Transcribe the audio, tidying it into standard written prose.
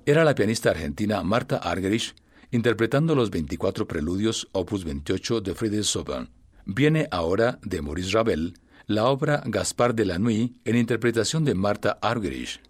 Era la pianista argentina Martha Argerich interpretando los 24 preludios opus 28 de Friedrich Chopin. Viene ahora de Maurice Ravel la obra Gaspard de la Nuit en interpretación de Martha Argerich.